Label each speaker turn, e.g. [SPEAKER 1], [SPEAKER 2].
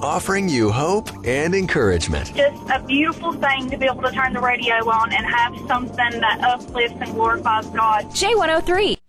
[SPEAKER 1] offering you hope and encouragement.
[SPEAKER 2] Just a beautiful thing to be able to turn the radio on and have something that uplifts and glorifies God.
[SPEAKER 3] J103.